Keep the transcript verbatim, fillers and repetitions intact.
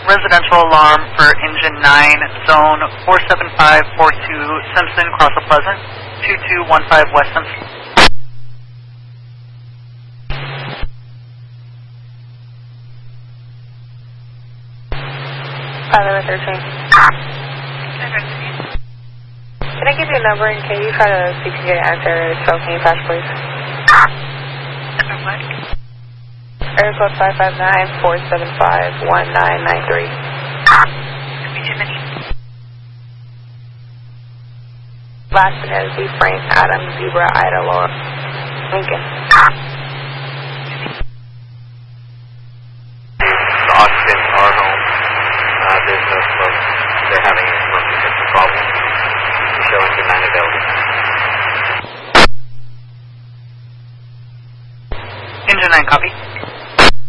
residential alarm for engine nine, zone four seven five four two, Simpson, Crossville Pleasant, two two one five West Simpson. five eleven thirteen. Can I give you a number in case you try to see if you get an answer? So can you flash, please? Number what? Area code five five nine four seven five one nine nine three. Last name is Frank Adam Zebra Ida Laura Lincoln. The occupants are home. Uh, there's no smoke. They're having a smoke detector problem. To show engine nine available. Engine nine, copy.